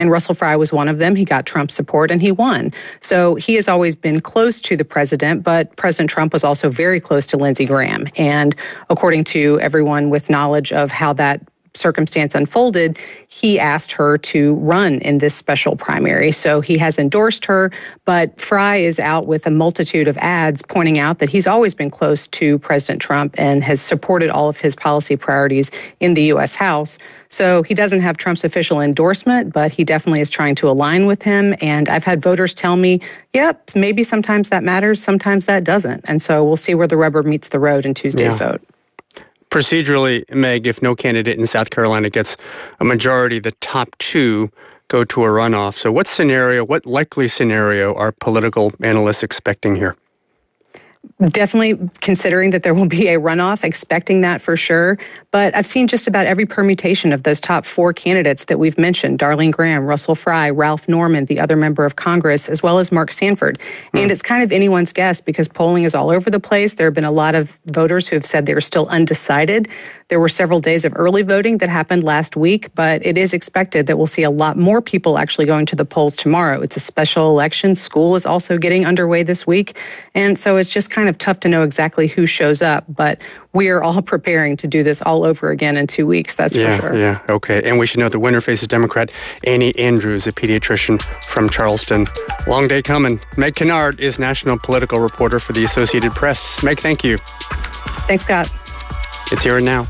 And Russell Fry was one of them. He got Trump's support and he won. So he has always been close to the president, but President Trump was also very close to Lindsey Graham. And according to everyone with knowledge of how that circumstance unfolded, he asked her to run in this special primary. So he has endorsed her, but Fry is out with a multitude of ads pointing out that he's always been close to President Trump and has supported all of his policy priorities in the U.S. House. So he doesn't have Trump's official endorsement, but he definitely is trying to align with him. And I've had voters tell me, yep, maybe sometimes that matters, sometimes that doesn't. And so we'll see where the rubber meets the road in Tuesday's vote. Procedurally, Meg, if no candidate in South Carolina gets a majority, the top two go to a runoff. So what likely scenario are political analysts expecting here? Definitely considering that there will be a runoff, expecting that for sure. But I've seen just about every permutation of those top four candidates that we've mentioned: Darlene Graham, Russell Fry, Ralph Norman, the other member of Congress, as well as Mark Sanford. And it's kind of anyone's guess because polling is all over the place. There have been a lot of voters who have said they're still undecided. There were several days of early voting that happened last week, but it is expected that we'll see a lot more people actually going to the polls tomorrow. It's a special election. School is also getting underway this week. And so it's just kind of tough to know exactly who shows up, but we are all preparing to do this all over again in 2 weeks, that's for sure. Yeah, okay. And we should note the winner faces Democrat Annie Andrews, a pediatrician from Charleston. Long day coming. Meg Kinnard is national political reporter for the Associated Press. Meg, thank you. Thanks, Scott. It's Here and Now.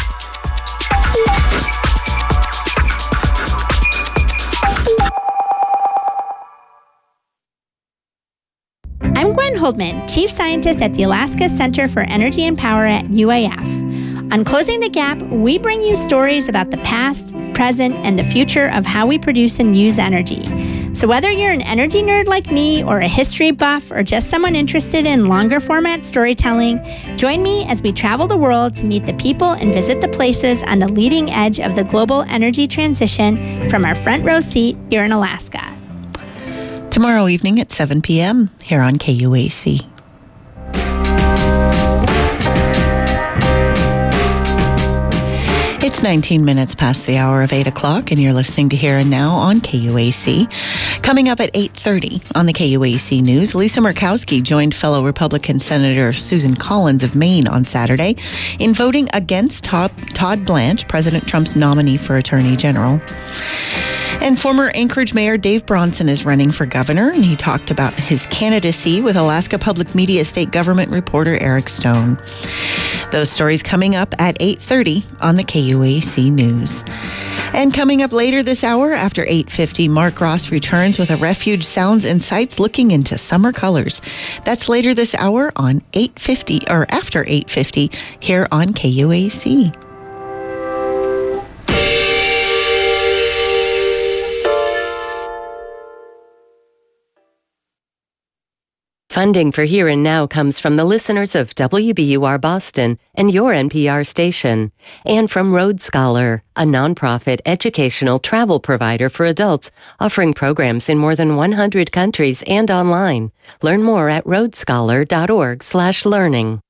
I'm Gwen Holdman, Chief Scientist at the Alaska Center for Energy and Power at UAF. On Closing the Gap, we bring you stories about the past, present, and the future of how we produce and use energy. So whether you're an energy nerd like me or a history buff or just someone interested in longer format storytelling, join me as we travel the world to meet the people and visit the places on the leading edge of the global energy transition from our front row seat here in Alaska. Tomorrow evening at 7 p.m. here on KUAC. It's 19 minutes past the hour of 8 o'clock, and you're listening to Here and Now on KUAC. Coming up at 8:30 on the KUAC News, Lisa Murkowski joined fellow Republican Senator Susan Collins of Maine on Saturday in voting against Todd Blanche, President Trump's nominee for Attorney General. And former Anchorage Mayor Dave Bronson is running for governor, and he talked about his candidacy with Alaska Public Media state government reporter Eric Stone. Those stories coming up at 8:30 on the KUAC News. And coming up later this hour, after 8:50, Mark Ross returns with a Refuge Sounds and Sights looking into summer colors. That's later this hour on 8:50 or after 8:50 here on KUAC. Funding for Here and Now comes from the listeners of WBUR Boston and your NPR station, and from Road Scholar, a nonprofit educational travel provider for adults offering programs in more than 100 countries and online. Learn more at roadscholar.org/learning.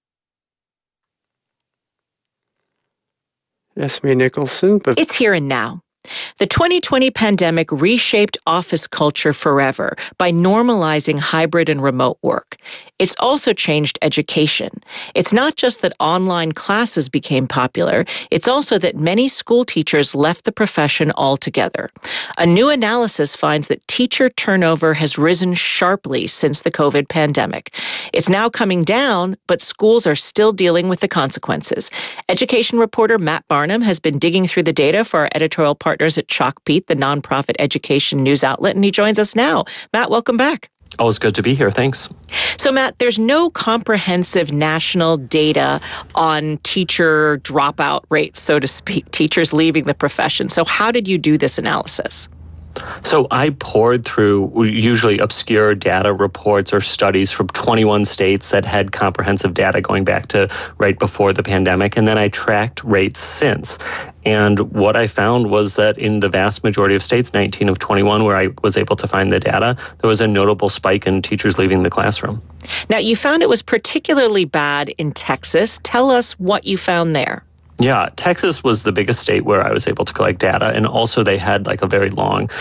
Esme Nicholson. It's Here and Now. The 2020 pandemic reshaped office culture forever by normalizing hybrid and remote work. It's also changed education. It's not just that online classes became popular, it's also that many school teachers left the profession altogether. A new analysis finds that teacher turnover has risen sharply since the COVID pandemic. It's now coming down, but schools are still dealing with the consequences. Education reporter Matt Barnum has been digging through the data for our editorial partners at Chalkbeat, the nonprofit education news outlet, and he joins us now. Matt, welcome back. Always good to be here. Thanks. So, Matt, there's no comprehensive national data on teacher dropout rates, so to speak, teachers leaving the profession. So how did you do this analysis? So I poured through usually obscure data reports or studies from 21 states that had comprehensive data going back to right before the pandemic, and then I tracked rates since. And what I found was that in the vast majority of states, 19 of 21, where I was able to find the data, there was a notable spike in teachers leaving the classroom. Now, you found it was particularly bad in Texas. Tell us what you found there. Yeah, Texas was the biggest state where I was able to collect data, and also they had like a very long